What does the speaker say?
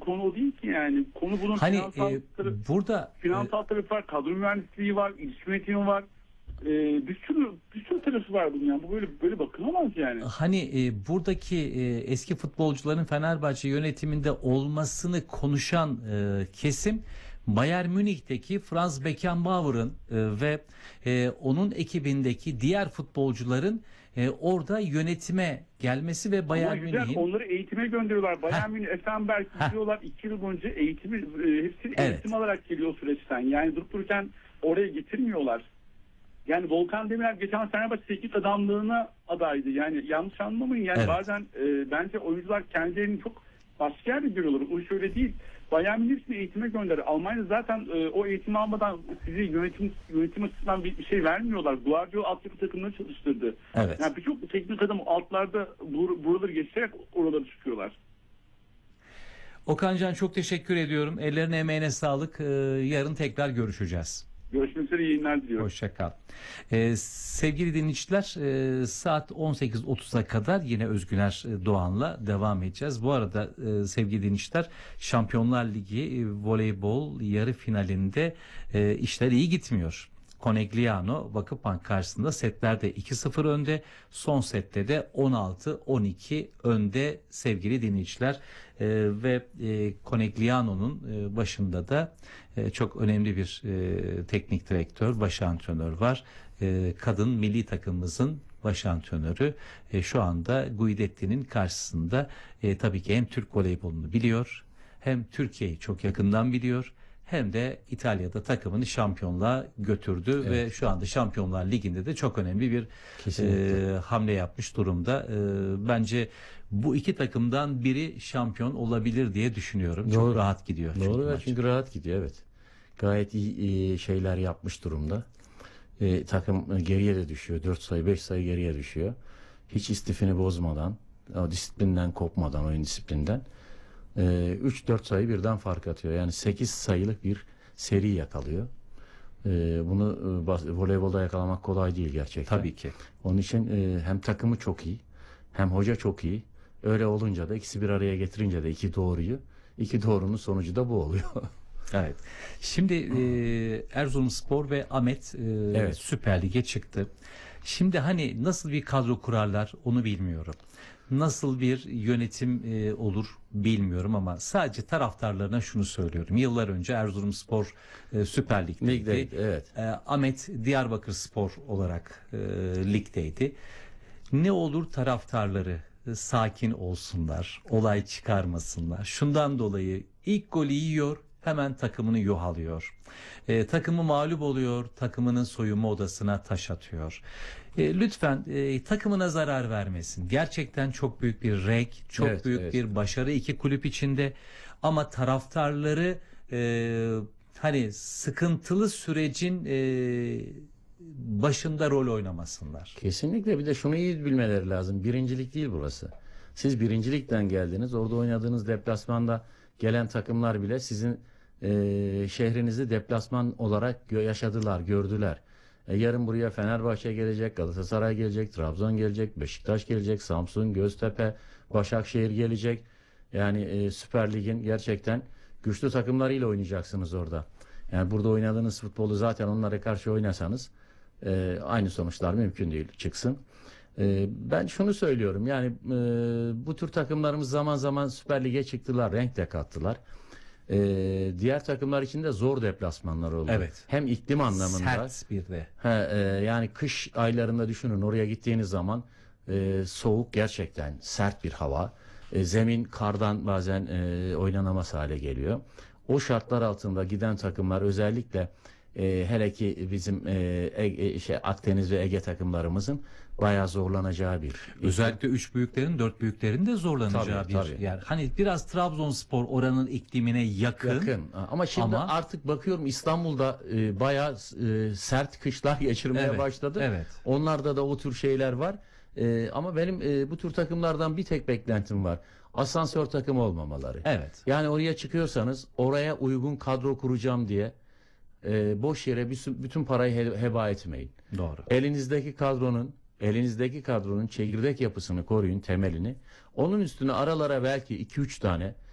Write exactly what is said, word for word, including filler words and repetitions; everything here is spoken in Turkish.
konu o değil ki yani. Konu bunun Hani finansal, e, tarafı, burada finansal e, tarafı var, kadro mühendisliği var, iletişim yönetimi var. E, bir sürü bir sürü tarafı var bunun yani. Bu böyle böyle bakılamaz yani. hani e, buradaki e, eski futbolcuların Fenerbahçe yönetiminde olmasını konuşan e, kesim Bayern Münih'teki Franz Beckenbauer'ın e, ve e, onun ekibindeki diğer futbolcuların e, orada yönetime gelmesi ve Bayern Ama güzel, Münih'in onları eğitime gönderiyorlar. Bayern Heh. Münih, Effenberg Heh. gidiyorlar. iki yıl boyunca eğitimi, e, hepsini Evet. eğitim alarak geliyor o süreçten. Yani durup dururken oraya getirmiyorlar. Yani Volkan Demirel geçen Fenerbahçe teknik adamlığına adaydı. Yani yanlış anlamayın. Yani Evet. bazen e, bence oyuncular kendilerini çok başka yerde görüyorlar. O iş öyle değil. Bayern Münih'in eğitime gönderir. Almanya zaten e, o eğitimi almadan sizi yönetim yönetim açısından bir, bir şey vermiyorlar. Guardiola altyapı takımları çalıştırdı. Evet. Yani birçok teknik adam altlarda bur buraları geçerek oraları çıkıyorlar. Okan Can, çok teşekkür ediyorum. Ellerine emeğine sağlık. Ee, yarın tekrar görüşeceğiz. Görüşmek üzere, iyi yayınlar diliyorum. Hoşça kal. Ee, sevgili dinleyiciler, e, saat on sekiz otuza kadar yine Özgüner Doğan'la devam edeceğiz. Bu arada e, sevgili dinleyiciler, Şampiyonlar Ligi e, voleybol yarı finalinde e, işler iyi gitmiyor. Conegliano Vakıfbank karşısında setlerde iki sıfır önde. Son sette de on altı on iki önde sevgili dinleyiciler. Ee, ve e, Conegliano'nun e, başında da e, çok önemli bir e, teknik direktör, baş antrenör var. E, kadın milli takımımızın baş antrenörü e, şu anda Guidetti'nin karşısında e, tabii ki hem Türk voleybolunu biliyor, hem Türkiye'yi çok yakından biliyor, hem de İtalya'da takımını şampiyonluğa götürdü, Evet. ve şu anda Şampiyonlar Ligi'nde de çok önemli bir e, hamle yapmış durumda. E, bence bu iki takımdan biri şampiyon olabilir diye düşünüyorum. Doğru. Çok rahat gidiyor. Doğru, çünkü ve maç. çünkü rahat gidiyor, evet. Gayet iyi, iyi şeyler yapmış durumda. E, takım geriye de düşüyor. dört sayı beş sayı geriye düşüyor. Hiç istifini bozmadan, o disiplinden kopmadan, oyun disiplinden üç dört sayı birden fark atıyor. Yani sekiz sayılık bir seri yakalıyor. E, bunu e, voleybolda yakalamak kolay değil gerçekten. Tabii ki. Onun için e, hem takımı çok iyi, hem hoca çok iyi. Öyle olunca da ikisi bir araya getirince de iki doğruyu, iki doğrunun sonucu da bu oluyor. Evet. Şimdi e, Erzurumspor ve Ahmet e, Evet. Süper Lig'e çıktı. Şimdi hani nasıl bir kadro kurarlar onu bilmiyorum. Nasıl bir yönetim e, olur bilmiyorum, ama sadece taraftarlarına şunu söylüyorum. Yıllar önce Erzurumspor e, Süper Lig'deydi. Lig'deydi, evet. E, Ahmet Diyarbakırspor olarak e, ligdeydi. Ne olur taraftarları e, sakin olsunlar, olay çıkarmasınlar. Şundan dolayı ilk golü yiyor, hemen takımını yuhalıyor. E, takımı mağlup oluyor, takımının soyunma odasına taş atıyor. E, lütfen e, takımına zarar vermesin. Gerçekten çok büyük bir renk, çok Evet, büyük evet. bir başarı iki kulüp içinde. Ama taraftarları e, hani sıkıntılı sürecin e, başında rol oynamasınlar. Kesinlikle, bir de şunu iyi bilmeleri lazım. Birincilik değil burası. Siz birincilikten geldiniz. Orada oynadığınız deplasmanda gelen takımlar bile sizin e, şehrinizi deplasman olarak gö- yaşadılar, gördüler. E, yarın buraya Fenerbahçe gelecek, Galatasaray gelecek, Trabzon gelecek, Beşiktaş gelecek, Samsun, Göztepe, Başakşehir gelecek. Yani e, Süper Lig'in gerçekten güçlü takımlarıyla oynayacaksınız orada. Yani burada oynadığınız futbolu zaten onlara karşı oynasanız e, aynı sonuçlar mümkün değil, çıksın. E, ben şunu söylüyorum, yani e, bu tür takımlarımız zaman zaman Süper Lig'e çıktılar, renk de kattılar. E, diğer takımlar için de zor deplasmanlar oldu. Evet. Hem iklim anlamında. Sert bir de. He, e, yani kış aylarında düşünün, oraya gittiğiniz zaman e, soğuk, gerçekten sert bir hava. E, zemin kardan bazen e, oynanamaz hale geliyor. O şartlar altında giden takımlar, özellikle e, hele ki bizim e, e, şey, Akdeniz ve Ege takımlarımızın bayağı zorlanacağı bir. Özellikle üç büyüklerin, dört büyüklerin de zorlanacağı Tabii, bir tabii. yer. Hani biraz Trabzonspor oranın iklimine yakın. Yakın. Ama şimdi Ama- artık bakıyorum İstanbul'da e, bayağı e, sert kışlar geçirmeye Evet, başladı. evet. Onlarda da o tür şeyler var. E, ama benim e, bu tür takımlardan bir tek beklentim var. Asansör takımı olmamaları. Evet. Yani oraya çıkıyorsanız oraya uygun kadro kuracağım diye e, boş yere bütün, bütün parayı he- heba etmeyin. Doğru. Elinizdeki kadronun elinizdeki kadronun çekirdek yapısını koruyun, temelini. Onun üstüne aralara belki iki üç tane